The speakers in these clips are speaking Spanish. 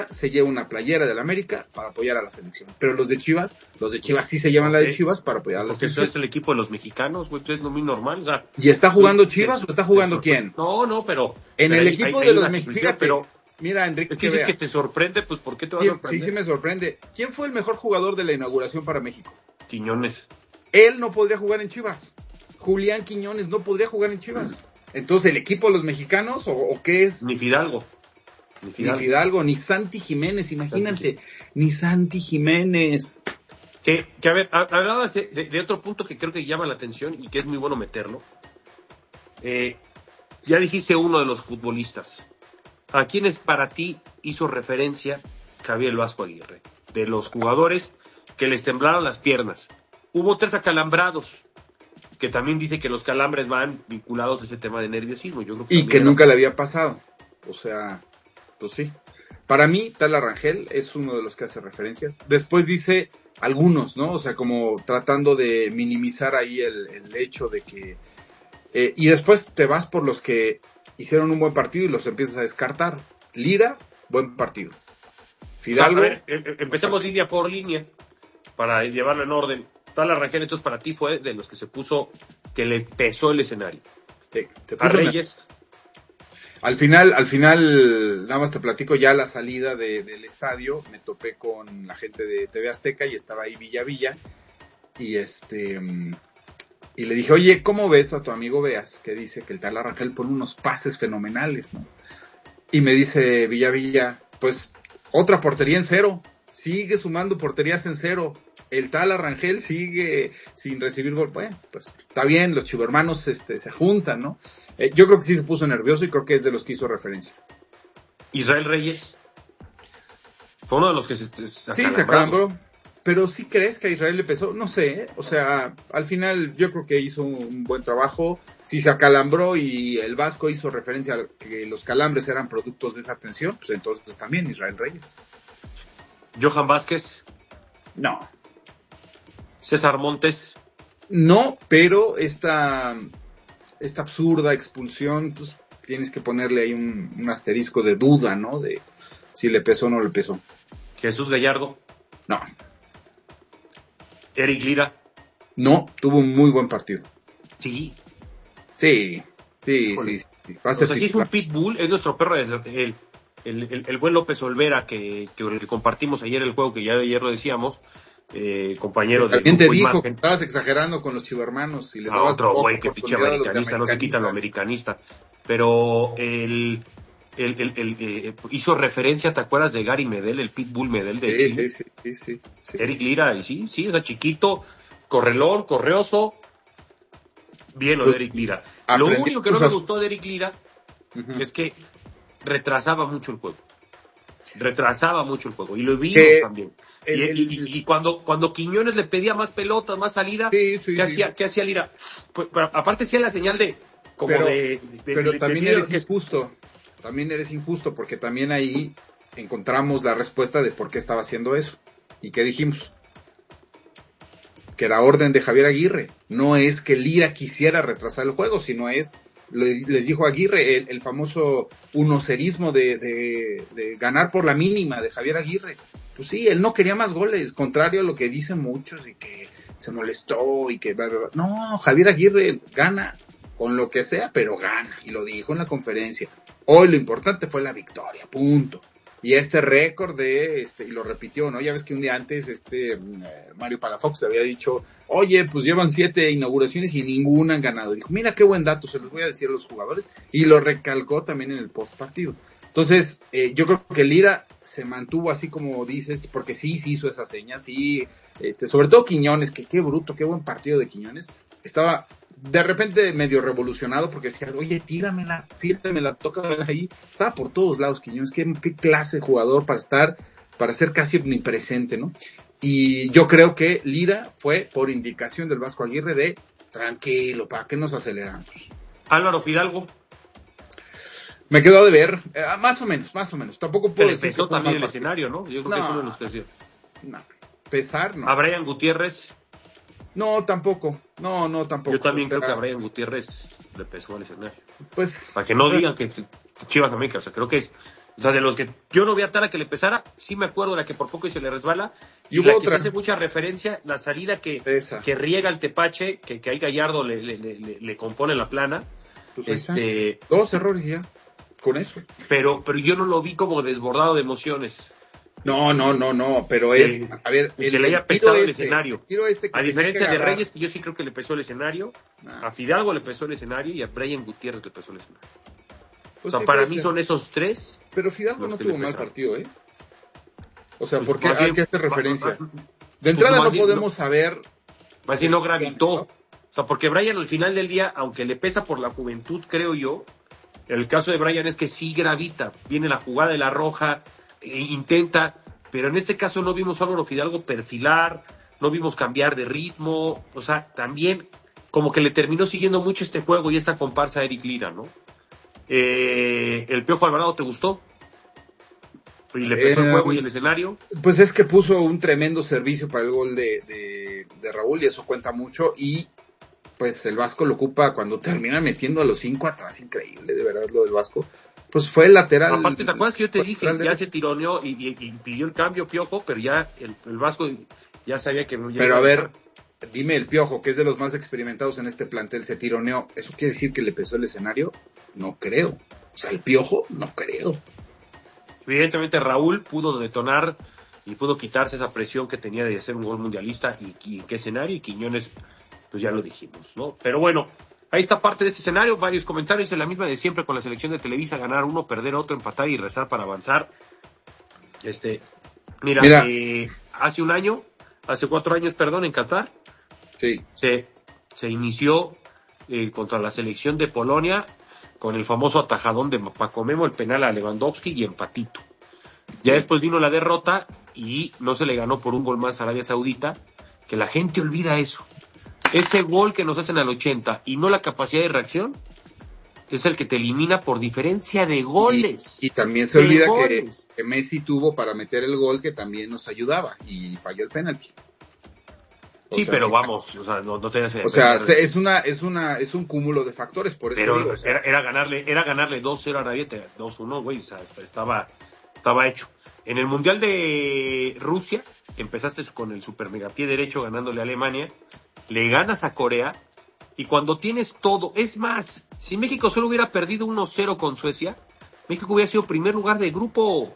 se lleva una playera del América para apoyar a la selección. Pero los de Chivas sí se llevan la de Chivas para apoyar a la Porque selección. eso es el equipo de los mexicanos, güey, es lo muy normal, o sea. ¿Y está jugando Chivas o está jugando quién? No, pero. En el equipo de los mexicanos, pero mira, Enrique, es que dices que te sorprende, pues ¿por qué te va a sorprender? Sí me sorprende. ¿Quién fue el mejor jugador de la inauguración para México? Quiñones. Él no podría jugar en Chivas. Julián Quiñones no podría jugar en Chivas. Entonces, ¿el equipo de los mexicanos o qué es? Ni Fidalgo, ni Santi Jiménez, imagínate. Ni Santi Jiménez. Que a ver, hablabas de otro punto que creo que llama la atención y que es muy bueno meterlo. Ya dijiste uno de los futbolistas. ¿A quiénes para ti hizo referencia Javier Vasco Aguirre? De los jugadores que les temblaron las piernas. Hubo 3 acalambrados, que también dice que los calambres van vinculados a ese tema de nerviosismo. Yo creo que y que nunca le había pasado. O sea, pues sí. Para mí, Tala Rangel es uno de los que hace referencias. Después dice algunos, ¿no? O sea, como tratando de minimizar ahí el hecho de que... y después te vas por los que hicieron un buen partido y los empiezas a descartar. Lira, buen partido. Fidalgo... A ver, empecemos línea por línea para llevarlo en orden. Tala Rangel, entonces para ti fue de los que se puso, que le pesó el escenario. A Reyes... Al final, nada más te platico ya la salida del estadio, me topé con la gente de TV Azteca y estaba ahí Villa, y y le dije, oye, ¿cómo ves a tu amigo Beas? Que dice que el Tala Rangel pone unos pases fenomenales, ¿no? Y me dice Villa, pues, otra portería en 0, sigue sumando porterías en 0, el Tala Rangel sigue sin recibir gol. Bueno, pues está bien, los chivermanos se juntan, ¿no? Yo creo que sí se puso nervioso y creo que es de los que hizo referencia. Israel Reyes fue uno de los que se acalambró. Pero ¿sí crees que a Israel le pesó? No sé, o sea, al final yo creo que hizo un buen trabajo. Si se acalambró y el Vasco hizo referencia a que los calambres eran productos de esa tensión, pues entonces también Israel Reyes. Johan Vázquez. No. César Montes. No, pero esta absurda expulsión, pues tienes que ponerle ahí un asterisco de duda, ¿no? De si le pesó o no le pesó. Jesús Gallardo. No. Eric Lira. No, tuvo un muy buen partido. Sí. Sí. O sea, sí es un pitbull, es nuestro perro, el buen López Olvera, que compartimos ayer el juego, que ya ayer lo decíamos, compañero de... También te dijo que estabas exagerando con los chivermanos. Y les otro güey que pinche americanista, no se quita lo americanista. Pero hizo referencia, ¿te acuerdas de Gary Medel, el pitbull Medel de Chile? Sí. Eric Lira, y sí, o sea, chiquito, correlón, correoso, bien lo de Eric Lira. Lo único que no me gustó de Eric Lira es que retrasaba mucho el juego. Y lo vimos también. Y cuando Quiñones le pedía más pelotas, más salida, ¿qué hacía Lira? Pues, aparte hacía la señal de... Pero también eres injusto. También eres injusto porque también ahí encontramos la respuesta de por qué estaba haciendo eso. ¿Y qué dijimos? Que era orden de Javier Aguirre. No es que Lira quisiera retrasar el juego, sino les dijo Aguirre, el famoso unocerismo de ganar por la mínima de Javier Aguirre. Pues sí, él no quería más goles, contrario a lo que dicen muchos y que se molestó y que... No, Javier Aguirre gana con lo que sea, pero gana, y lo dijo en la conferencia. Hoy lo importante fue la victoria, punto. Y récord y lo repitió, ¿no? Ya ves que un día antes Mario Palafox había dicho, oye, pues llevan 7 inauguraciones y ninguna han ganado. Dijo, mira qué buen dato, se los voy a decir a los jugadores, y lo recalcó también en el post partido. Entonces, yo creo que Lira se mantuvo así como dices, porque sí hizo esa seña, sí, sobre todo Quiñones, que qué bruto, qué buen partido de Quiñones, estaba de repente medio revolucionado porque decía, oye, tíramela, fírtamela, tócamela ahí. Estaba por todos lados Quiñones, qué clase de jugador para ser casi omnipresente, ¿no? Y yo creo que Lira fue por indicación del Vasco Aguirre de tranquilo, ¿para qué nos aceleramos? Álvaro Fidalgo. Me quedó de ver, más o menos. Tampoco puedo decir que también el escenario, ¿no? Yo creo que es uno de los que decía. No, pesar, no. A Brian Gutiérrez. No, tampoco. No, tampoco. Yo también creo que a Brian Gutiérrez le pesó el escenario. Pues... Para que no digan que Chivas América, o sea, creo que es O sea, de los que yo no vi a Tala que le pesara, sí me acuerdo de la que por poco y se le resbala. Y la otra. que se hace mucha referencia, la salida que riega el Tepache, que ahí Gallardo le compone la plana. Pues 2 errores ya, con eso. Pero yo no lo vi como desbordado de emociones. No, pero es, a ver, que le haya pesado el este, escenario. A diferencia de Reyes, yo sí creo que le pesó el escenario. A Fidalgo le pesó el escenario y a Brian Gutiérrez le pesó el escenario. Pues o sea, para mí son esos 3. Pero Fidalgo no tuvo mal partido, ¿eh? O sea, ¿por qué hay que hacer referencia? De entrada no podemos saber. Más bien no gravitó. O sea, porque Brian al final del día, aunque le pesa por la juventud, creo yo, el caso de Brian es que sí gravita. Viene la jugada de la Roja, intenta, pero en este caso no vimos a Álvaro Fidalgo perfilar, no vimos cambiar de ritmo. O sea, también como que le terminó siguiendo mucho este juego y esta comparsa a Eric Lira, ¿no? ¿El Piojo Alvarado te gustó? ¿Y le pesó el juego y el escenario? Pues es que puso un tremendo servicio para el gol de Raúl y eso cuenta mucho, y pues el Vasco lo ocupa cuando termina metiendo a los 5 atrás, increíble, de verdad lo del Vasco. Pues fue el lateral. Aparte, ¿te acuerdas que yo te dije? Ya se tironeó y pidió el cambio Piojo, pero ya el Vasco ya sabía que... Pero a ver, dime, el Piojo, que es de los más experimentados en este plantel, se tironeó. ¿Eso quiere decir que le pesó el escenario? No creo. O sea, el Piojo, no creo. Evidentemente Raúl pudo detonar y pudo quitarse esa presión que tenía de ser un gol mundialista y en qué escenario, y Quiñones, pues ya lo dijimos, ¿no? Pero bueno, ahí está parte de este escenario, varios comentarios en la misma de siempre con la selección de Televisa: ganar uno, perder otro, empatar y rezar para avanzar. Mira. Hace 4 años, en Qatar, sí, se inició contra la selección de Polonia con el famoso atajadón de Paco Memo, el penal a Lewandowski y empatito. Ya después vino la derrota y no se le ganó por un gol más a Arabia Saudita, que la gente olvida eso. Ese gol que nos hacen al 80 y no la capacidad de reacción es el que te elimina por diferencia de goles. Y también se olvida que Messi tuvo para meter el gol que también nos ayudaba y falló el penalti. Sí, pero vamos, o sea, no te hace. O sea, es un cúmulo de factores, por eso. Pero digo, era ganarle 2-0 a Arabia, 2-1, güey, o sea, estaba hecho. En el Mundial de Rusia, empezaste con el super mega pie derecho ganándole a Alemania, le ganas a Corea, y cuando tienes todo, es más, si México solo hubiera perdido 1-0 con Suecia, México hubiera sido primer lugar de grupo.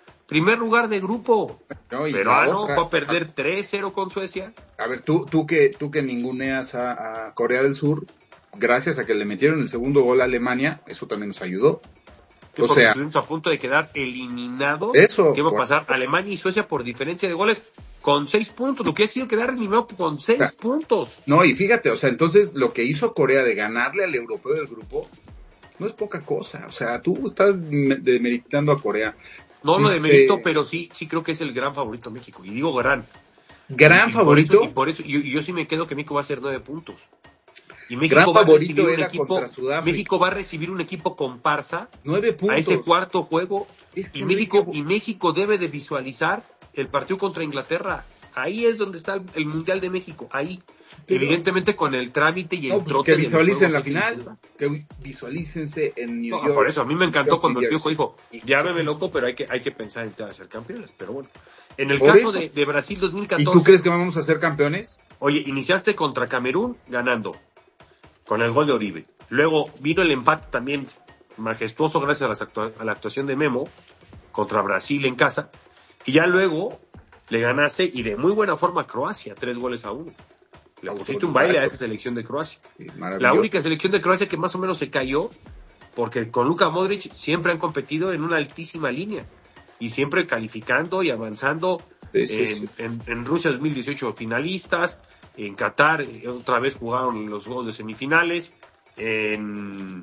No, pero fue a perder 3-0 con Suecia. A ver, tú que ninguneas a Corea del Sur, gracias a que le metieron el segundo gol a Alemania, eso también nos ayudó. Sí, o sea, estuvimos a punto de quedar eliminados. Eso. ¿Qué va a pasar? Alemania y Suecia por diferencia de goles con 6 puntos. Lo que ha sido quedar eliminado con 6 puntos. No, y fíjate, o sea, entonces lo que hizo Corea de ganarle al europeo del grupo no es poca cosa. O sea, tú estás demeritando a Corea. No lo demerito, pero sí creo que es el gran favorito México. Y digo gran favorito. Por eso yo sí me quedo que México va a hacer 9 puntos. Y México gran favorito era contra Sudáfrica. México va a recibir un equipo comparsa 9 puntos. A ese cuarto juego. Y México debe de visualizar el partido contra Inglaterra. Ahí es donde está el Mundial de México. Ahí. Pero, evidentemente con el trámite y el trote. Que visualicen la final. Que visualícense en New York. Por eso a mí me encantó cuando el Piojo dijo, llámeme loco, pero hay que pensar en ser campeones. Pero bueno. En el caso de Brasil 2014. ¿Y tú crees que vamos a ser campeones? Oye, iniciaste contra Camerún ganando con el gol de Oribe. Luego vino el empate también majestuoso gracias a la actuación de Memo contra Brasil en casa. Y ya luego le ganaste y de muy buena forma a Croacia, 3-1. Le pusiste un baile a esa selección de Croacia. Sí, la única selección de Croacia que más o menos se cayó, porque con Luka Modric siempre han competido en una altísima línea y siempre calificando y avanzando. En Rusia 2018 finalistas, en Qatar otra vez jugaron los juegos de semifinales, en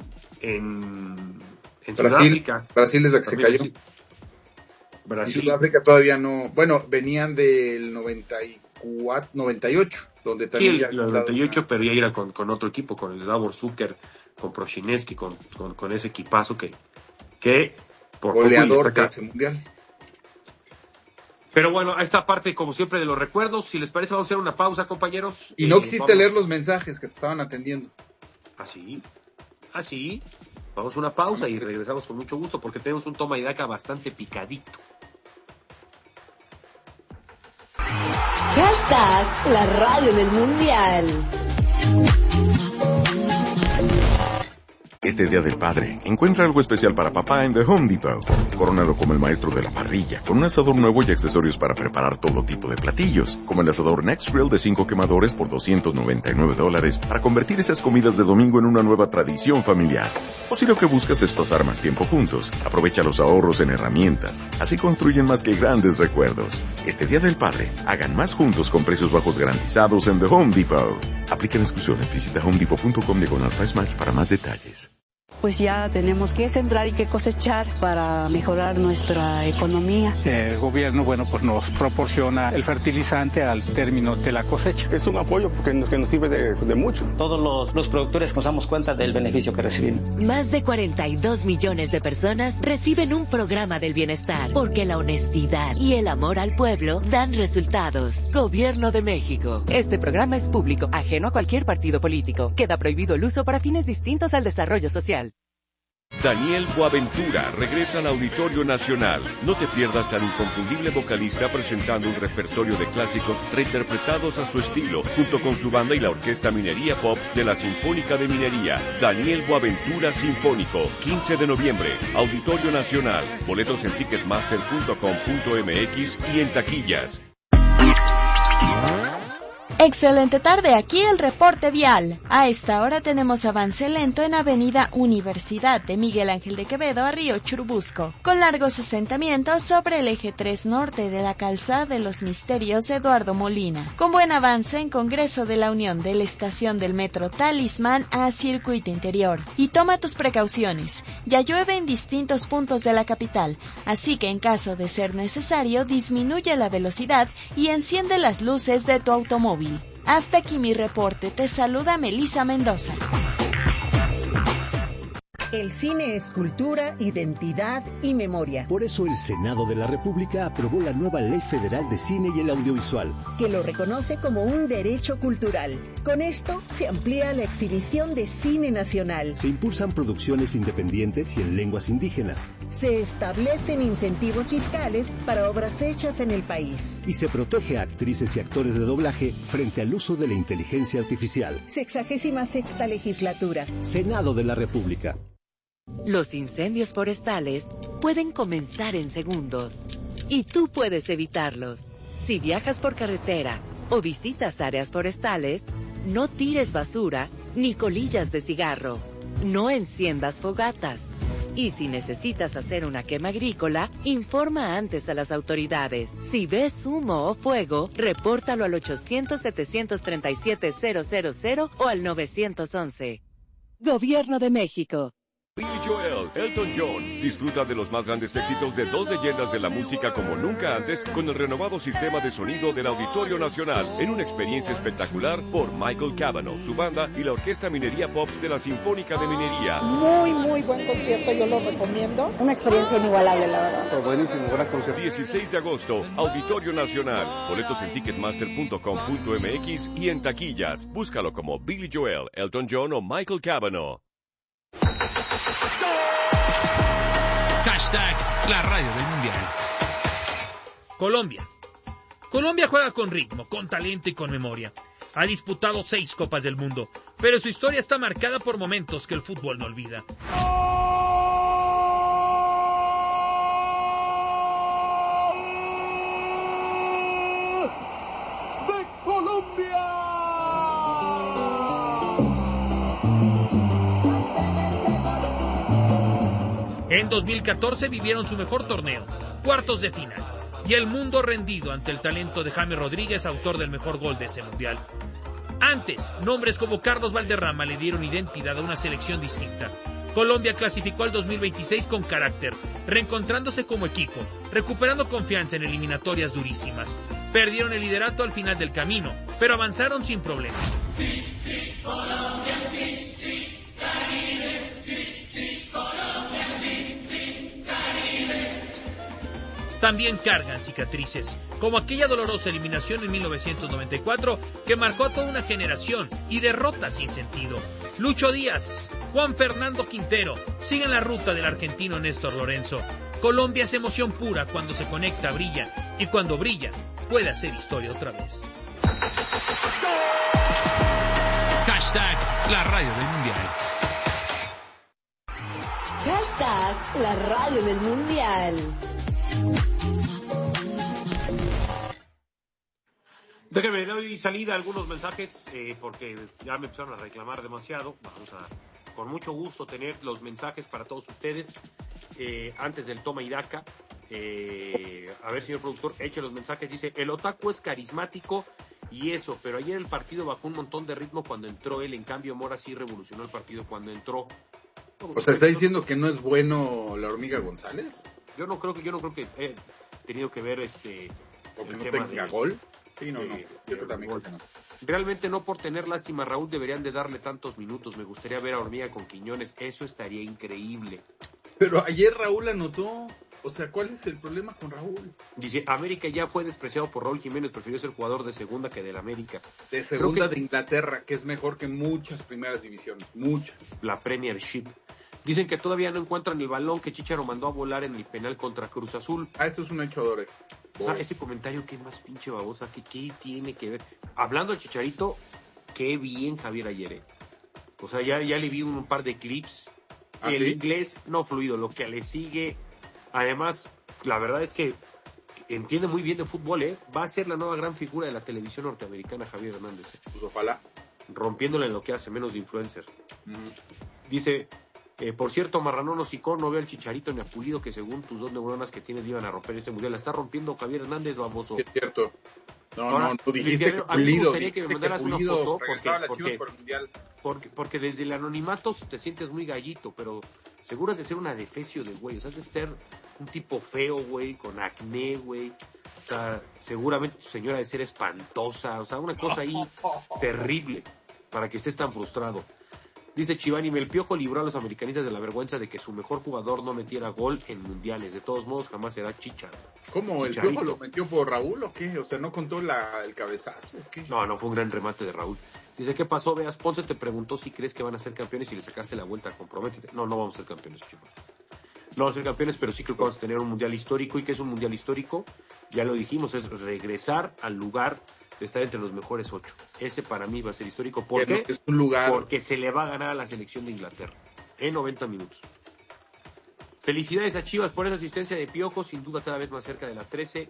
Sudáfrica. Brasil es la que se cayó. Brasil. Y Sudáfrica todavía no, bueno, venían del 98, donde también el 98, pero ya era con otro equipo, con el Davor Zucker, con Proshineski, con ese equipazo que por goleador de ese mundial. Pero bueno, a esta parte, como siempre, de los recuerdos. Si les parece, vamos a hacer una pausa, compañeros. Y no quisiste leer los mensajes que te estaban atendiendo. ¿Ah, sí? Vamos a una pausa y regresamos con mucho gusto porque tenemos un toma y daca bastante picadito. Hashtag la radio del mundial. Este Día del Padre, encuentra algo especial para papá en The Home Depot. Corónalo como el maestro de la parrilla, con un asador nuevo y accesorios para preparar todo tipo de platillos, como el asador Next Grill de 5 quemadores por $299 para convertir esas comidas de domingo en una nueva tradición familiar. O si lo que buscas es pasar más tiempo juntos, aprovecha los ahorros en herramientas. Así construyen más que grandes recuerdos. Este Día del Padre, hagan más juntos con precios bajos garantizados en The Home Depot. Aplican exclusiones. Visita homedepot.com/price match para más detalles. Pues ya tenemos que sembrar y que cosechar para mejorar nuestra economía. El gobierno, pues nos proporciona el fertilizante al término de la cosecha. Es un apoyo que nos sirve de mucho. Todos los productores nos damos cuenta del beneficio que recibimos. Más de 42 millones de personas reciben un programa del bienestar, porque la honestidad y el amor al pueblo dan resultados. Gobierno de México. Este programa es público, ajeno a cualquier partido político. Queda prohibido el uso para fines distintos al desarrollo social. Daniel Boaventura regresa al Auditorio Nacional. No te pierdas al inconfundible vocalista presentando un repertorio de clásicos reinterpretados a su estilo, junto con su banda y la Orquesta Minería Pop de la Sinfónica de Minería. Daniel Boaventura Sinfónico, 15 de noviembre, Auditorio Nacional. Boletos en ticketmaster.com.mx y en taquillas. Excelente tarde, aquí el reporte vial. A esta hora tenemos avance lento en Avenida Universidad de Miguel Ángel de Quevedo a Río Churubusco, con largos asentamientos sobre el eje 3 norte de la calzada de los Misterios Eduardo Molina, con buen avance en Congreso de la Unión de la estación del metro Talismán a Circuito Interior. Y toma tus precauciones, ya llueve en distintos puntos de la capital, así que en caso de ser necesario disminuye la velocidad y enciende las luces de tu automóvil. Hasta aquí mi reporte. Te saluda Melissa Mendoza. El cine es cultura, identidad y memoria. Por eso el Senado de la República aprobó la nueva Ley Federal de Cine y el Audiovisual, que lo reconoce como un derecho cultural. Con esto se amplía la exhibición de cine nacional. Se impulsan producciones independientes y en lenguas indígenas. Se establecen incentivos fiscales para obras hechas en el país. Y se protege a actrices y actores de doblaje frente al uso de la inteligencia artificial. 66ª legislatura. Senado de la República. Los incendios forestales pueden comenzar en segundos y tú puedes evitarlos. Si viajas por carretera o visitas áreas forestales, no tires basura ni colillas de cigarro. No enciendas fogatas. Y si necesitas hacer una quema agrícola, informa antes a las autoridades. Si ves humo o fuego, repórtalo al 800-737-000 o al 911. Gobierno de México. Billy Joel, Elton John. Disfruta de los más grandes éxitos de dos leyendas de la música como nunca antes con el renovado sistema de sonido del Auditorio Nacional en una experiencia espectacular por Michael Cavanaugh, su banda y la Orquesta Minería Pops de la Sinfónica de Minería. Muy buen concierto, yo lo recomiendo. Una experiencia inigualable, la verdad. Buenísimo, gran concierto. 16 de agosto, Auditorio Nacional. Boletos en ticketmaster.com.mx y en taquillas. Búscalo como Billy Joel, Elton John o Michael Cavanaugh. Hashtag la radio del mundial. Colombia juega con ritmo, con talento y con memoria. Ha disputado 6 Copas del Mundo, pero su historia está marcada por momentos que el fútbol no olvida. ¡De Colombia! En 2014 vivieron su mejor torneo, cuartos de final, y el mundo rendido ante el talento de James Rodríguez, autor del mejor gol de ese mundial. Antes, nombres como Carlos Valderrama le dieron identidad a una selección distinta. Colombia clasificó al 2026 con carácter, reencontrándose como equipo, recuperando confianza en eliminatorias durísimas. Perdieron el liderato al final del camino, pero avanzaron sin problemas. Sí, Colombia, sí, Caribe, sí, Colombia, sí, Caribe. También cargan cicatrices, como aquella dolorosa eliminación en 1994 que marcó a toda una generación y derrotas sin sentido. Lucho Díaz, Juan Fernando Quintero sigue en la ruta del argentino Néstor Lorenzo. Colombia es emoción pura, cuando se conecta brilla, y cuando brilla puede hacer historia otra vez. Hashtag la radio del mundial. Hashtag la radio del mundial. Déjenme, doy salida a algunos mensajes porque ya me empezaron a reclamar demasiado. Vamos a, con mucho gusto, tener los mensajes para todos ustedes antes del toma y daca. A ver, señor productor, eche los mensajes. Dice, el otaku es carismático y eso, pero ayer el partido bajó un montón de ritmo cuando entró él. En cambio, Mora sí revolucionó el partido cuando entró. O sea, ¿está diciendo que no es bueno la Hormiga González? Yo no creo que he tenido que ver ¿O que no tenga gol? Sí, no. Yo creo también que no. Realmente no por tener lástima a Raúl deberían de darle tantos minutos. Me gustaría ver a Hormiga con Quiñones. Eso estaría increíble. Pero ayer Raúl anotó. O sea, ¿cuál es el problema con Raúl? Dice, América ya fue despreciado por Raúl Jiménez. Prefirió ser jugador de segunda que del América. De segunda de Inglaterra, que es mejor que muchas primeras divisiones. Muchas. La Premiership. Dicen que todavía no encuentran el balón que Chícharo mandó a volar en el penal contra Cruz Azul. Esto es un hecho, Dore. O sea, este comentario, qué más pinche babosa, ¿qué tiene que ver? Hablando de Chicharito, qué bien Javier ayer, O sea, ya le vi un par de clips. El ¿sí? Inglés no fluido, lo que le sigue. Además, la verdad es que entiende muy bien de fútbol, Va a ser la nueva gran figura de la televisión norteamericana, Javier Hernández. Pues ojalá. Rompiéndole en lo que hace, menos de influencer. Dice... por cierto, Marranón Hocicón, no veo al Chicharito ni a Pulido, que según tus dos neuronas que tienes iban a romper este mundial. La está rompiendo Javier Hernández, baboso. Es cierto. Ahora, no dijiste que Pulido. A mí me gustaría que me mandaras una foto porque desde el anonimato te sientes muy gallito, pero seguro has de ser una defecio de güey. O sea, has de ser un tipo feo, güey, con acné, güey. O sea, seguramente tu señora ha de ser espantosa. O sea, una cosa ahí terrible para que estés tan frustrado. Dice Chivani, el Piojo libró a los americanistas de la vergüenza de que su mejor jugador no metiera gol en mundiales. De todos modos, jamás será Chícharo. ¿Cómo? ¿El Piojo lo metió por Raúl o qué? O sea, ¿no contó el cabezazo o qué? No, fue un gran remate de Raúl. Dice, ¿qué pasó? Veas, Ponce te preguntó si crees que van a ser campeones y le sacaste la vuelta. Comprométete. No vamos a ser campeones, chicos. No vamos a ser campeones, pero sí creo que vamos a tener un mundial histórico. ¿Y qué es un mundial histórico? Ya lo dijimos, es regresar al lugar de estar entre los mejores 8. Ese para mí va a ser histórico. ¿Por qué? Es un lugar... Porque se le va a ganar a la selección de Inglaterra en 90 minutos. Felicidades a Chivas por esa asistencia de Piojo, sin duda cada vez más cerca de la 13.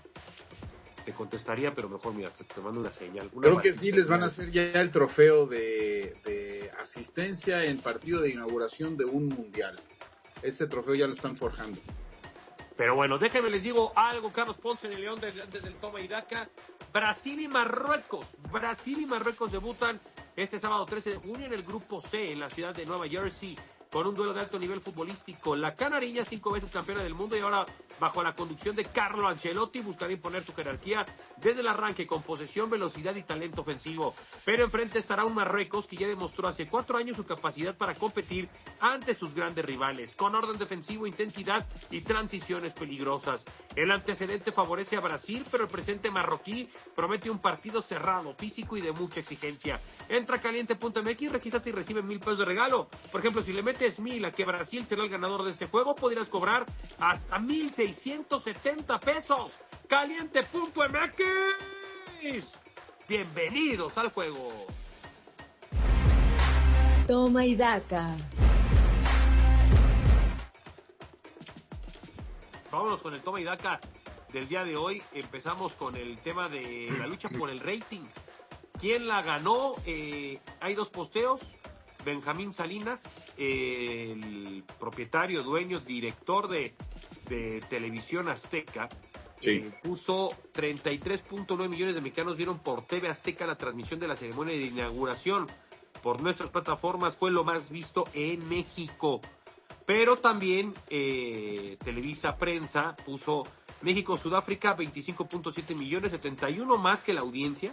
Te contestaría, pero mejor mira, te mando una señal. Creo que sí les van a hacer ya el trofeo de asistencia en partido de inauguración de un mundial. Ese trofeo ya lo están forjando. Pero bueno, déjenme les digo algo, Carlos Ponce en el León antes del toma y daca. Brasil y Marruecos debutan este sábado 13 de junio en el grupo C en la ciudad de Nueva Jersey con un duelo de alto nivel futbolístico. La canariña, 5 veces campeona del mundo y ahora bajo la conducción de Carlo Ancelotti buscará imponer su jerarquía desde el arranque con posesión, velocidad y talento ofensivo. Pero enfrente estará un Marruecos que ya demostró hace 4 años su capacidad para competir ante sus grandes rivales, con orden defensivo, intensidad y transiciones peligrosas. El antecedente favorece a Brasil, pero el presente marroquí promete un partido cerrado, físico y de mucha exigencia. Entra a caliente.mx, regístrate y recibe $1,000 de regalo. Por ejemplo, si le metes 1,000 a que Brasil será el ganador de este juego, podrías cobrar hasta $1,670. Caliente.mx. Bienvenidos al juego. Toma y daca. Vámonos con el toma y daca del día de hoy. Empezamos con el tema de la lucha por el rating. ¿Quién la ganó? Hay 2 posteos. Benjamín Salinas, el propietario, dueño, director de Televisión Azteca, sí. Puso 33.9 millones de mexicanos vieron por TV Azteca la transmisión de la ceremonia de inauguración. Por nuestras plataformas fue lo más visto en México. Pero también Televisa Prensa puso México-Sudáfrica 25.7 millones, 71 más que la audiencia.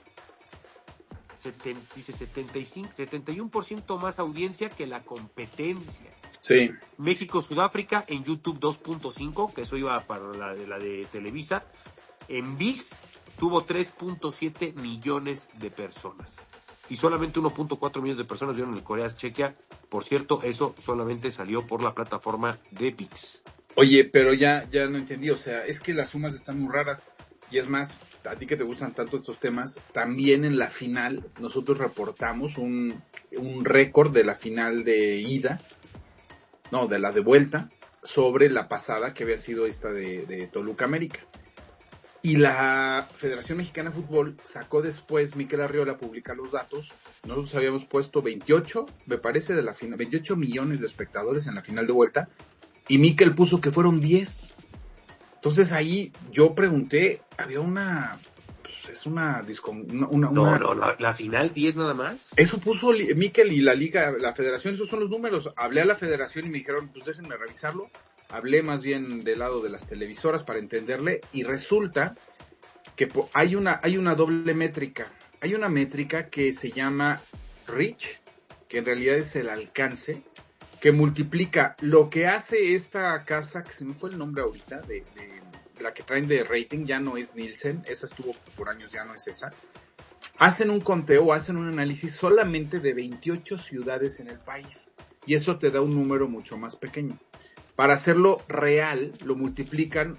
Dice 71% más audiencia que la competencia. Sí. México-Sudáfrica en YouTube 2.5, que eso iba para la de Televisa. En ViX tuvo 3.7 millones de personas. Y solamente 1.4 millones de personas vieron el Corea-Chequia Por cierto, eso solamente salió por la plataforma de ViX. Oye, pero ya no entendí, o sea, es que las sumas están muy raras. Y es más, a ti que te gustan tanto estos temas, también en la final nosotros reportamos un récord de la final de ida, no, de la de vuelta, sobre la pasada que había sido esta de Toluca América. Y la Federación Mexicana de Fútbol sacó después, Mikel Arriola publica los datos. Nosotros habíamos puesto 28, me parece, de la final, 28 millones de espectadores en la final de vuelta, y Mikel puso que fueron 10. Entonces ahí yo pregunté, había una, pues es una No, la final 10 nada más. Eso puso Mikel y la liga, la federación, esos son los números. Hablé a la federación y me dijeron, pues déjenme revisarlo. Hablé más bien del lado de las televisoras para entenderle, y resulta que hay una doble métrica. Hay una métrica que se llama reach, que en realidad es el alcance, que multiplica lo que hace esta casa, que se me fue el nombre ahorita, de la que traen de rating, ya no es Nielsen, esa estuvo por años, ya no es esa. Hacen un conteo, hacen un análisis solamente de 28 ciudades en el país, y eso te da un número mucho más pequeño. Para hacerlo real, lo multiplican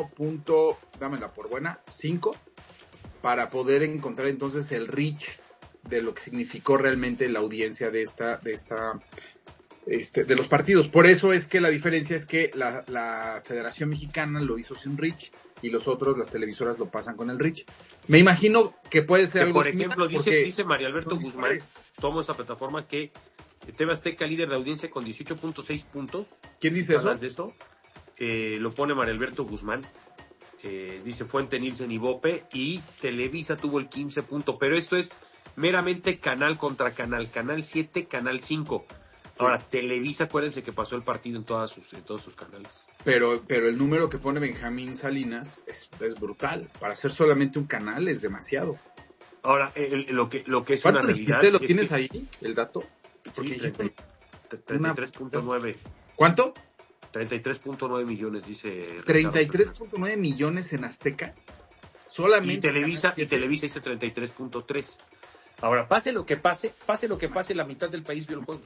1.5 para poder encontrar entonces el reach de lo que significó realmente la audiencia de los partidos. Por eso es que la diferencia es que la Federación Mexicana lo hizo sin reach y los otros, las televisoras, lo pasan con el reach. Me imagino que puede ser algo por ejemplo, dice Mario Alberto Guzmán, tomo esta plataforma, que TV Azteca líder de audiencia con 18.6 puntos. ¿Quién dice eso? De esto? Lo pone Mario Alberto Guzmán. Dice fuente Nielsen y Bope, y Televisa tuvo el 15 puntos, pero esto es meramente canal contra canal, Canal 7, Canal 5. Ahora, Televisa, acuérdense que pasó el partido en todos sus canales. Pero el número que pone Benjamín Salinas es brutal. Para ser solamente un canal es demasiado. Ahora, lo que es una realidad... ¿Lo tienes ahí, el dato? Porque sí, 33.9. ¿Cuánto? 33.9 millones, dice... 33.9 millones en Azteca. Solamente... Y Televisa dice 33.3. Ahora, pase lo que pase, la mitad del país vio el juego.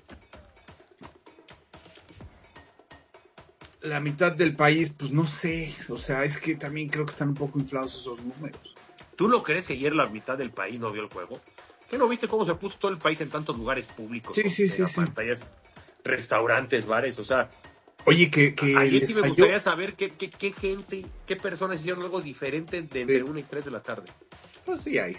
La mitad del país, pues no sé, o sea, es que también creo que están un poco inflados esos números. ¿Tú no crees que ayer la mitad del país no vio el juego? ¿Qué no viste cómo se puso todo el país en tantos lugares públicos? Sí. Pantallas, restaurantes, bares, o sea... Oye, que ayer sí me gustaría saber qué gente, qué personas hicieron algo diferente de entre 1 y 3 de la tarde. Pues sí hay.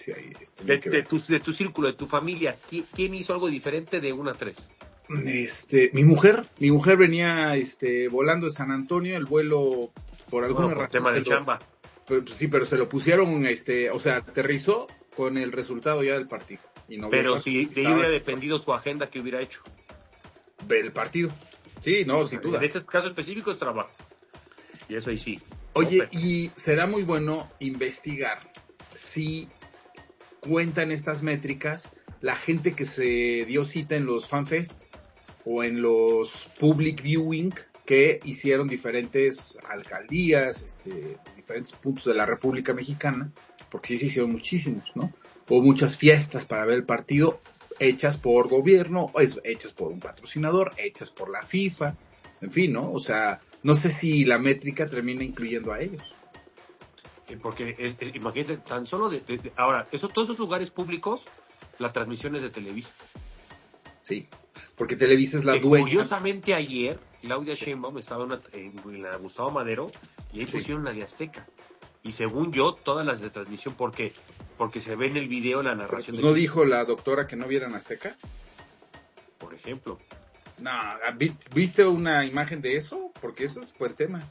De tu círculo, de tu familia, ¿quién hizo algo diferente de 1 a 3? Mi mujer venía volando de San Antonio, el vuelo por alguna razón. Tema de chamba. Pues sí, pero se lo pusieron, o sea, aterrizó con el resultado ya del partido. Y no, pero si de ahí hubiera dependido su agenda, ¿qué hubiera hecho? Ver el partido. Sí, no, sin duda. En este caso específico es trabajo. Y eso ahí sí. Oye, y será muy bueno investigar si cuentan estas métricas la gente que se dio cita en los FanFest o en los Public Viewing que hicieron diferentes alcaldías, diferentes puntos de la República Mexicana, porque sí se hicieron muchísimos, ¿no? Hubo muchas fiestas para ver el partido, hechas por gobierno, hechas por un patrocinador, hechas por la FIFA, en fin, ¿no? O sea, no sé si la métrica termina incluyendo a ellos. Porque, imagínate, tan solo ahora, todos esos lugares públicos, la transmisión es de Televisa. Sí, porque Televisa es la dueña. Curiosamente ayer, Claudia Sheinbaum estaba en la Gustavo Madero, y ahí pusieron la de Azteca. Y según yo, todas las de transmisión, porque se ve en el video la narración. ¿No dijo la doctora que no vieran Azteca? Por ejemplo. No, ¿viste una imagen de eso? Porque ese fue el tema.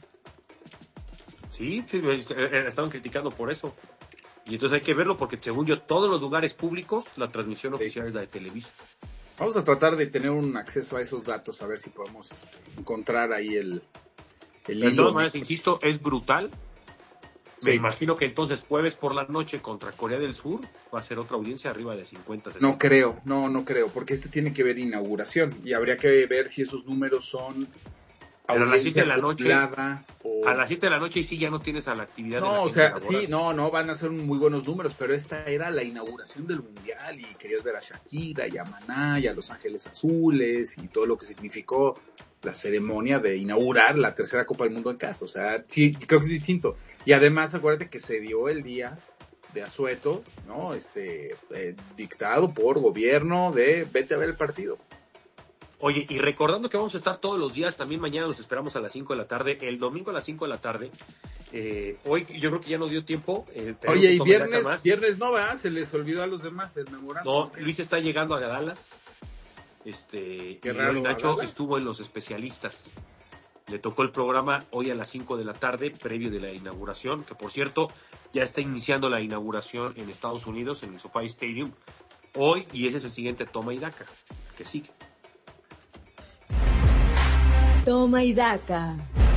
Sí, estaban criticando por eso. Y entonces hay que verlo porque, según yo, todos los lugares públicos, la transmisión oficial es la de Televisa. Vamos a tratar de tener un acceso a esos datos, a ver si podemos encontrar ahí el hilo. De todas maneras, insisto, es brutal. Me imagino que entonces jueves por la noche contra Corea del Sur va a ser otra audiencia arriba de 50. 60. No creo, porque tiene que ver inauguración y habría que ver si esos números son Pero a las 7 de la noche, o... a las 7 de la noche y sí ya no tienes a la actividad. No, o sea, sí, no, van a ser muy buenos números, pero esta era la inauguración del Mundial y querías ver a Shakira y a Maná y a Los Ángeles Azules y todo lo que significó la ceremonia de inaugurar la tercera Copa del Mundo en casa. O sea, sí, creo que es distinto. Y además, acuérdate que se dio el día de asueto, ¿no? Dictado por gobierno de vete a ver el partido. Oye, y recordando que vamos a estar todos los días, también mañana los esperamos a las 5 de la tarde, el domingo a las 5 de la tarde. Hoy yo creo que ya no dio tiempo. Oye, y viernes no va, se les olvidó a los demás el memorando. No, Luis está llegando a Dallas. Qué y raro, hoy Nacho estuvo en Los Especialistas. Le tocó el programa hoy a las 5 de la tarde, previo de la inauguración, que por cierto, ya está iniciando la inauguración en Estados Unidos, en el SoFi Stadium, hoy, y ese es el siguiente toma y daca, que sigue. Toma y daca.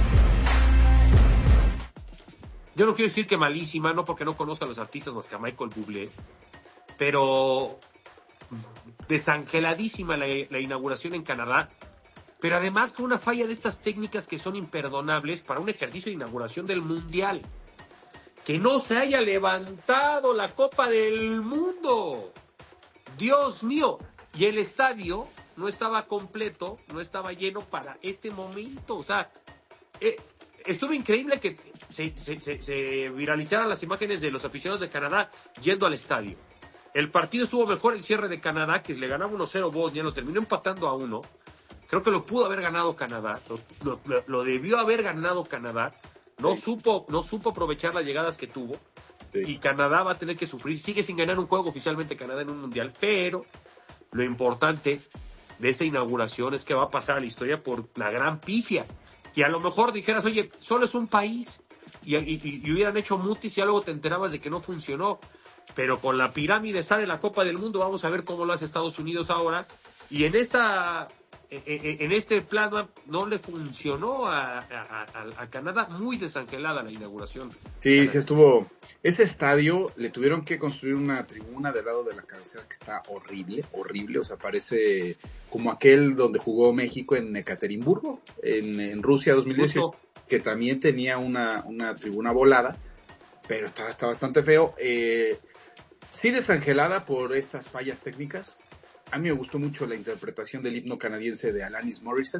Yo no quiero decir que malísima, no porque no conozco a los artistas más que a Michael Bublé, pero desangeladísima la inauguración en Canadá, pero además con una falla de estas técnicas que son imperdonables para un ejercicio de inauguración del Mundial. Que no se haya levantado la Copa del Mundo. Dios mío. Y el estadio no estaba completo, no estaba lleno para este momento. O sea, estuvo increíble que se viralizaran las imágenes de los aficionados de Canadá yendo al estadio. El partido estuvo mejor el cierre de Canadá, que le ganaba 1-0 Bosnia, lo terminó empatando a 1. Creo que lo pudo haber ganado Canadá, lo debió haber ganado Canadá. No supo aprovechar las llegadas que tuvo. Sí. Y Canadá va a tener que sufrir. Sigue sin ganar un juego oficialmente Canadá en un mundial, pero lo importante de esta inauguración es que va a pasar a la historia por la gran pifia. Y a lo mejor dijeras, oye, solo es un país y hubieran hecho mutis y ya luego te enterabas de que no funcionó. Pero con la pirámide sale la Copa del Mundo, vamos a ver cómo lo hace Estados Unidos ahora. Y en este plano no le funcionó a Canadá, muy desangelada la inauguración. Sí, sí estuvo. Ese estadio le tuvieron que construir una tribuna del lado de la cabecera que está horrible, o sea, parece como aquel donde jugó México en Ekaterimburgo, en Rusia 2018, que también tenía una tribuna volada, pero está bastante feo. Sí desangelada por estas fallas técnicas. A mí me gustó mucho la interpretación del himno canadiense de Alanis Morissette.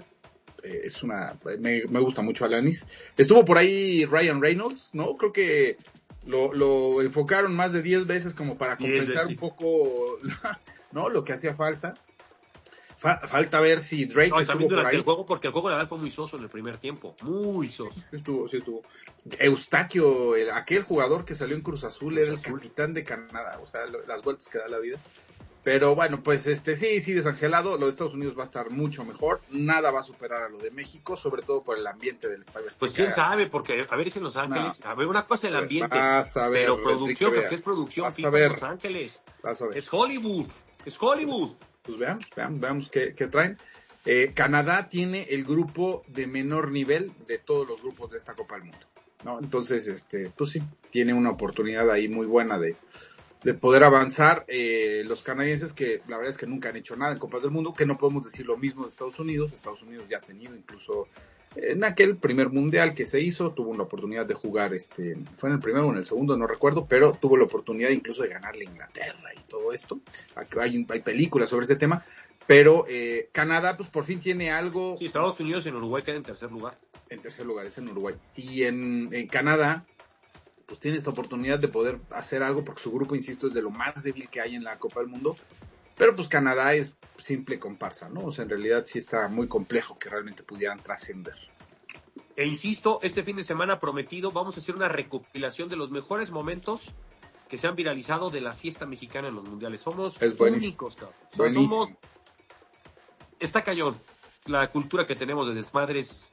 Me gusta mucho Alanis. Estuvo por ahí Ryan Reynolds, ¿no? Creo que lo enfocaron más de 10 veces como para compensar un poco, ¿no? Lo que hacía falta. Falta ver si Drake estuvo por ahí. El juego, porque el juego la verdad fue muy soso en el primer tiempo. Muy soso. Sí estuvo. Eustaquio, aquel jugador que salió en Cruz Azul, era el capitán de Canadá. O sea, las vueltas que da la vida. Pero bueno, pues sí, desangelado. Lo de Estados Unidos va a estar mucho mejor. Nada va a superar a lo de México, sobre todo por el ambiente del estadio. Pues quién sabe, porque a ver si en Los Ángeles, a ver, una cosa el ambiente, pero producción, porque es producción FIFA en Los Ángeles. Es Hollywood. Pues veamos qué traen. Canadá tiene el grupo de menor nivel de todos los grupos de esta Copa del Mundo, ¿no? Entonces, pues sí, tiene una oportunidad ahí muy buena de poder avanzar. Los canadienses, que la verdad es que nunca han hecho nada en Copas del Mundo, que no podemos decir lo mismo de Estados Unidos. Estados Unidos ya ha tenido incluso en aquel primer mundial que se hizo, tuvo una oportunidad de jugar, fue en el primero o en el segundo, no recuerdo, pero tuvo la oportunidad incluso de ganarle a Inglaterra y todo esto. Hay películas sobre este tema, pero Canadá pues por fin tiene algo. Sí, Estados Unidos en Uruguay queda en tercer lugar. En tercer lugar, es en Uruguay. Y en Canadá pues tiene esta oportunidad de poder hacer algo, porque su grupo, insisto, es de lo más débil que hay en la Copa del Mundo, pero pues Canadá es simple comparsa, ¿no? O sea, en realidad sí está muy complejo que realmente pudieran trascender. E insisto, este fin de semana prometido vamos a hacer una recopilación de los mejores momentos que se han viralizado de la fiesta mexicana en los mundiales. Somos únicos, cabrón. O sea, está cañón. La cultura que tenemos de desmadres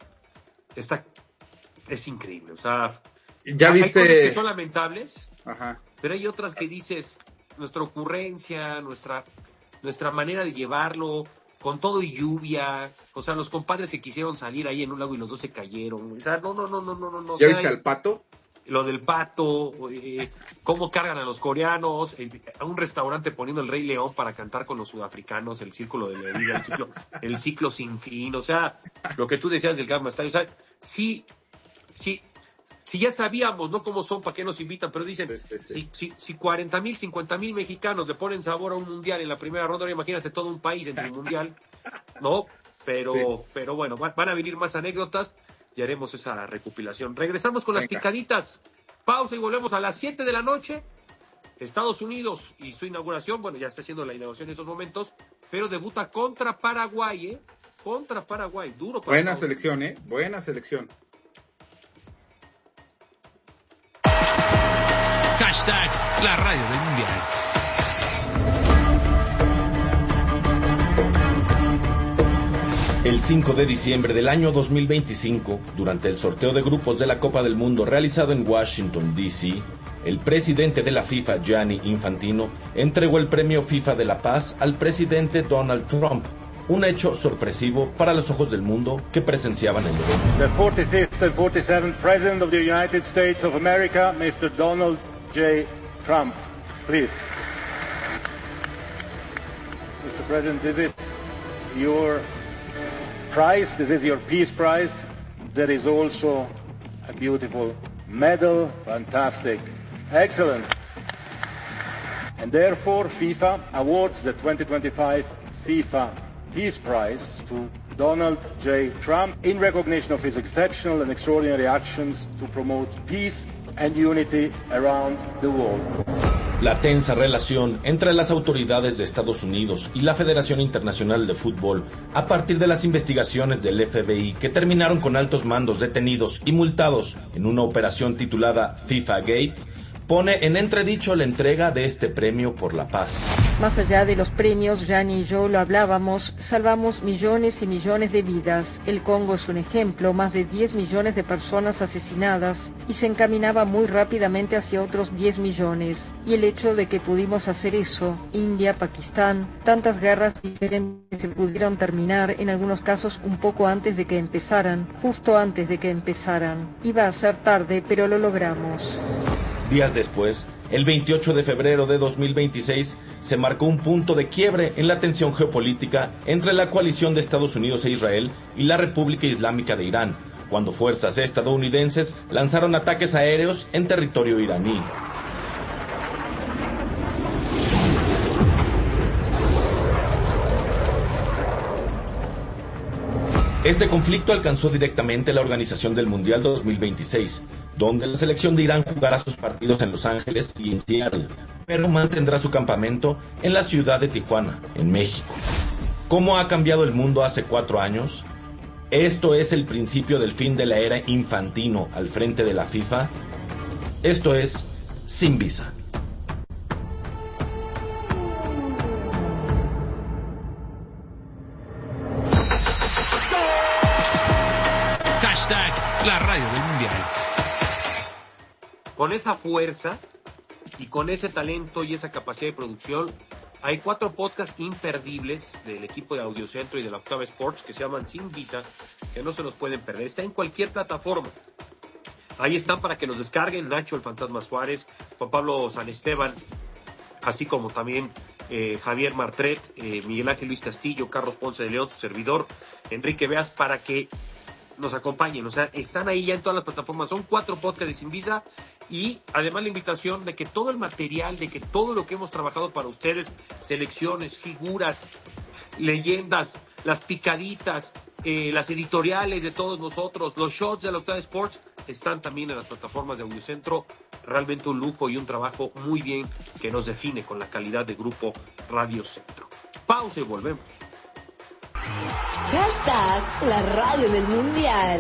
es increíble, o sea. ¿Ya viste? Hay cosas que son lamentables, ajá, pero hay otras que dices, nuestra ocurrencia, nuestra manera de llevarlo, con todo y lluvia, o sea, los compadres que quisieron salir ahí en un lago y los dos se cayeron, o sea, no. ¿Ya viste al Pato? lo del pato, cómo cargan a los coreanos, a un restaurante poniendo el Rey León para cantar con los sudafricanos, el círculo de la vida, el ciclo sin fin, o sea, lo que tú decías del Gamma Style, o sea, sí, ya sabíamos, ¿no? Cómo son, para qué nos invitan, pero dicen, si 40,000, 50,000 mexicanos le ponen sabor a un mundial en la primera ronda, imagínate todo un país en el mundial, ¿no? Pero bueno, van a venir más anécdotas y haremos esa recopilación. Regresamos con las picaditas. Pausa y volvemos a las 7 de la noche. Estados Unidos y su inauguración, bueno, ya está haciendo la inauguración en estos momentos, pero debuta contra Paraguay, Contra Paraguay, duro para Buena selección, Buena selección. Hashtag la radio del mundial. El 5 de diciembre del año 2025, durante el sorteo de grupos de la Copa del Mundo realizado en Washington, D.C., el presidente de la FIFA, Gianni Infantino, entregó el premio FIFA de la Paz al presidente Donald Trump, un hecho sorpresivo para los ojos del mundo que presenciaban el evento. The 45th and 47th President of the United States of America, Mr. Donald J. Trump, please. Mr. President, this is your prize, this is your Peace Prize. There is also a beautiful medal, fantastic, excellent. And therefore, FIFA awards the 2025 FIFA Peace Prize to Donald J. Trump in recognition of his exceptional and extraordinary actions to promote peace and unity around the world. La tensa relación entre las autoridades de Estados Unidos y la Federación Internacional de Fútbol, a partir de las investigaciones del FBI que terminaron con altos mandos detenidos y multados en una operación titulada FIFA Gate, pone en entredicho la entrega de este premio por la paz. Más allá de los premios, Gianni y yo lo hablábamos, salvamos millones y millones de vidas. El Congo es un ejemplo, más de 10 millones de personas asesinadas y se encaminaba muy rápidamente hacia otros 10 millones. Y el hecho de que pudimos hacer eso, India, Pakistán, tantas guerras diferentes se pudieron terminar, en algunos casos un poco antes de que empezaran, justo antes de que empezaran. Iba a ser tarde, pero lo logramos. Días después, el 28 de febrero de 2026, se marcó un punto de quiebre en la tensión geopolítica entre la coalición de Estados Unidos e Israel y la República Islámica de Irán, cuando fuerzas estadounidenses lanzaron ataques aéreos en territorio iraní. Este conflicto alcanzó directamente la organización del Mundial 2026, donde la selección de Irán jugará sus partidos en Los Ángeles y en Seattle, pero mantendrá su campamento en la ciudad de Tijuana, en México. ¿Cómo ha cambiado el mundo hace 4 años? ¿Esto es el principio del fin de la era Infantino al frente de la FIFA? Esto es Sin Visa. Hashtag la radio del mundial. Con esa fuerza y con ese talento y esa capacidad de producción, hay 4 podcasts imperdibles del equipo de Audiocentro y de la Octava Sports que se llaman Sin Visa, que no se los pueden perder. Está en cualquier plataforma. Ahí están para que los descarguen. Nacho, el Fantasma Suárez, Juan Pablo San Esteban, así como también Javier Martret, Miguel Ángel Luis Castillo, Carlos Ponce de León, su servidor, Enrique Beas, para que nos acompañen. O sea, están ahí ya en todas las plataformas. Son 4 podcasts de Sin Visa. Y además la invitación de que todo el material, de que todo lo que hemos trabajado para ustedes, selecciones, figuras, leyendas, las picaditas, las editoriales de todos nosotros, los shots de la Octava Sports, están también en las plataformas de Audiocentro. Realmente un lujo y un trabajo muy bien que nos define con la calidad de grupo Radio Centro. Pausa y volvemos. Hashtag la radio del mundial.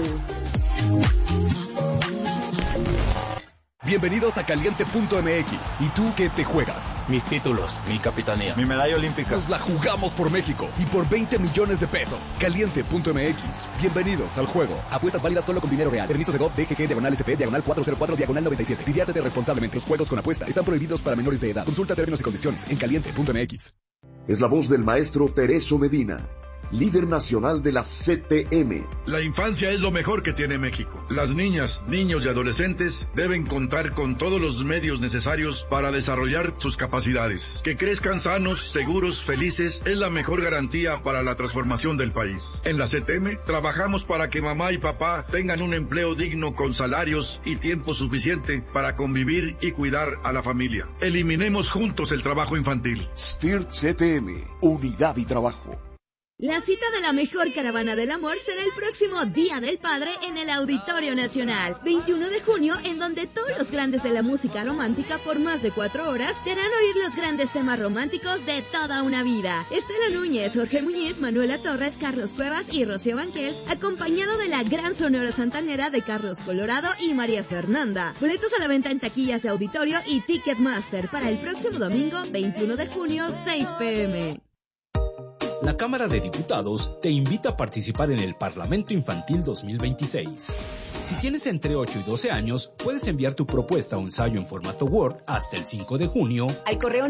Bienvenidos a Caliente.mx. ¿Y tú qué te juegas? Mis títulos, mi capitanía, mi medalla olímpica. Nos la jugamos por México y por 20 millones de pesos. Caliente.mx. Bienvenidos al juego. Apuestas válidas solo con dinero real. Permiso de GOV, DGG, /SP, /404, /97. Diviértete responsablemente. Los juegos con apuesta están prohibidos para menores de edad. Consulta términos y condiciones en Caliente.mx. Es la voz del maestro Tereso Medina. líder nacional de la CTM. La infancia es lo mejor que tiene México. Las niñas, niños y adolescentes deben contar con todos los medios necesarios para desarrollar sus capacidades. Que crezcan sanos, seguros, felices es la mejor garantía para la transformación del país. En la CTM trabajamos para que mamá y papá tengan un empleo digno con salarios y tiempo suficiente para convivir y cuidar a la familia. Eliminemos juntos el trabajo infantil. STIRT CTM, unidad y trabajo. La cita de la mejor caravana del amor será el próximo Día del Padre en el Auditorio Nacional, 21 de junio, en donde todos los grandes de la música romántica por más de 4 horas te harán oír los grandes temas románticos de toda una vida. Estela Núñez, Jorge Muñiz, Manuela Torres, Carlos Cuevas y Rocío Banquels, acompañado de la gran Sonora Santanera de Carlos Colorado y María Fernanda. Boletos a la venta en taquillas de auditorio y Ticketmaster para el próximo domingo, 21 de junio, 6 p.m. La Cámara de Diputados te invita a participar en el Parlamento Infantil 2026. Si tienes entre 8 y 12 años, puedes enviar tu propuesta o ensayo en formato Word hasta el 5 de junio al correo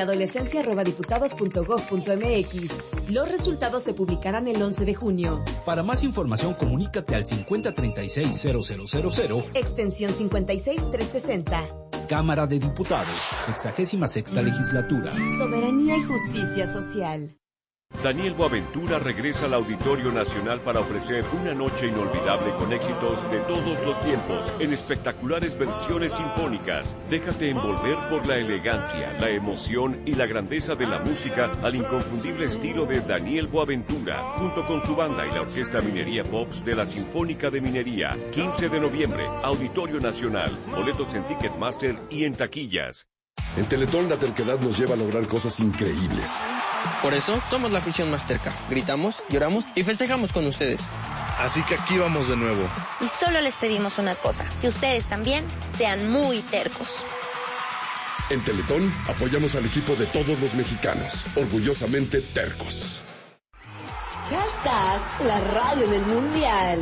ninesyadolescencia@diputados.gov.mx. Los resultados se publicarán el 11 de junio. Para más información, comunícate al 5036-0000, extensión 56360. Cámara de Diputados, 66ª Legislatura. Soberanía y justicia social. Daniel Boaventura regresa al Auditorio Nacional para ofrecer una noche inolvidable con éxitos de todos los tiempos, en espectaculares versiones sinfónicas. Déjate envolver por la elegancia, la emoción y la grandeza de la música al inconfundible estilo de Daniel Boaventura, junto con su banda y la Orquesta Minería Pops de la Sinfónica de Minería. 15 de noviembre, Auditorio Nacional. Boletos en Ticketmaster y en taquillas. En Teletón la terquedad nos lleva a lograr cosas increíbles. Por eso somos la afición más terca. Gritamos, lloramos y festejamos con ustedes. Así que aquí vamos de nuevo. Y solo les pedimos una cosa, que ustedes también sean muy tercos. En Teletón apoyamos al equipo de todos los mexicanos, orgullosamente tercos. Hashtag la radio del mundial.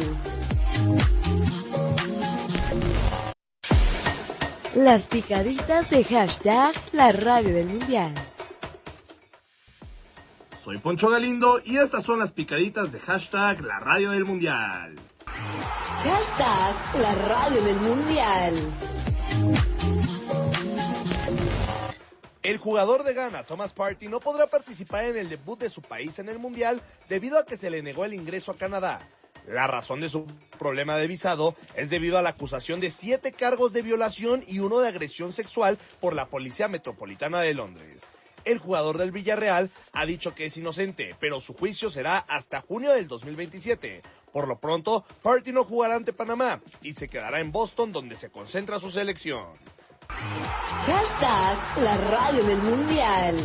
Las picaditas de hashtag la radio del mundial. Soy Poncho Galindo y estas son las picaditas de hashtag la radio del mundial. Hashtag la radio del mundial. El jugador de Ghana, Thomas Partey, no podrá participar en el debut de su país en el mundial debido a que se le negó el ingreso a Canadá. La razón de su problema de visado es debido a la acusación de 7 cargos de violación y 1 de agresión sexual por la Policía Metropolitana de Londres. El jugador del Villarreal ha dicho que es inocente, pero su juicio será hasta junio del 2027. Por lo pronto, Partey no jugará ante Panamá y se quedará en Boston, donde se concentra su selección. Hashtag la radio del mundial.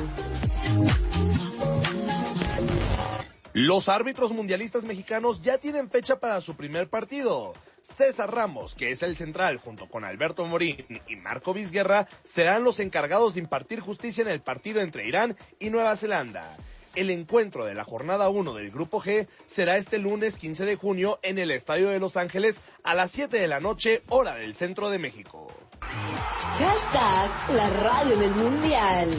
Los árbitros mundialistas mexicanos ya tienen fecha para su primer partido. César Ramos, que es el central, junto con Alberto Morín y Marco Vizguerra, serán los encargados de impartir justicia en el partido entre Irán y Nueva Zelanda. El encuentro de la jornada 1 del Grupo G será este lunes 15 de junio en el Estadio de Los Ángeles a las 7 de la noche, hora del centro de México. Hashtag la radio del mundial.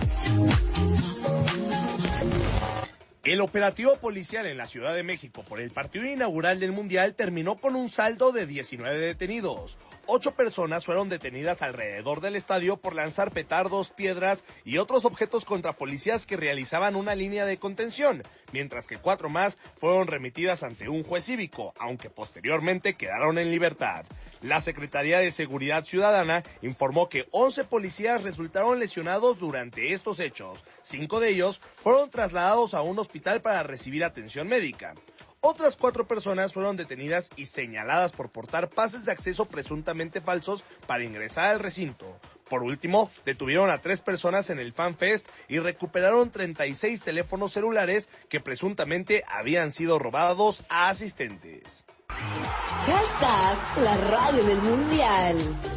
El operativo policial en la Ciudad de México por el partido inaugural del Mundial terminó con un saldo de 19 detenidos. 8 personas fueron detenidas alrededor del estadio por lanzar petardos, piedras y otros objetos contra policías que realizaban una línea de contención, mientras que 4 más fueron remitidas ante un juez cívico, aunque posteriormente quedaron en libertad. La Secretaría de Seguridad Ciudadana informó que 11 policías resultaron lesionados durante estos hechos. 5 de ellos fueron trasladados a un hospital para recibir atención médica. Otras 4 personas fueron detenidas y señaladas por portar pases de acceso presuntamente falsos para ingresar al recinto. Por último, detuvieron a 3 personas en el Fan Fest y recuperaron 36 teléfonos celulares que presuntamente habían sido robados a asistentes. Hashtag la radio del mundial.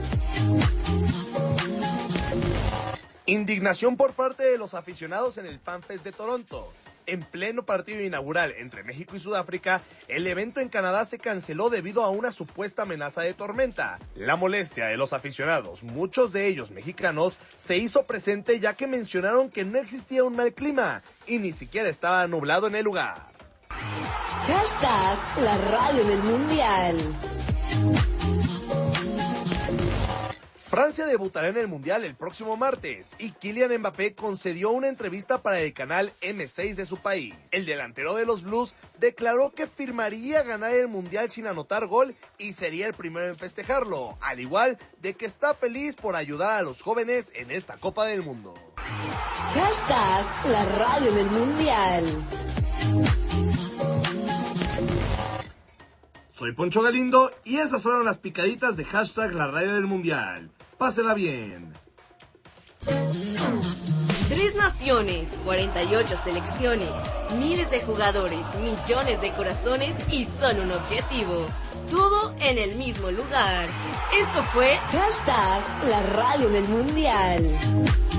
Indignación por parte de los aficionados en el Fan Fest de Toronto. En pleno partido inaugural entre México y Sudáfrica, el evento en Canadá se canceló debido a una supuesta amenaza de tormenta. La molestia de los aficionados, muchos de ellos mexicanos, se hizo presente ya que mencionaron que no existía un mal clima y ni siquiera estaba nublado en el lugar. Hashtag la radio del mundial. Francia debutará en el Mundial el próximo martes y Kylian Mbappé concedió una entrevista para el canal M6 de su país. El delantero de los Blues declaró que firmaría ganar el Mundial sin anotar gol y sería el primero en festejarlo, al igual de que está feliz por ayudar a los jóvenes en esta Copa del Mundo. Hashtag la radio del mundial. Soy Poncho Galindo y esas fueron las picaditas de hashtag la radio del mundial. Pásela bien. 3 naciones, 48 selecciones, miles de jugadores, millones de corazones y solo un objetivo. Todo en el mismo lugar. Esto fue hashtag la radio del mundial.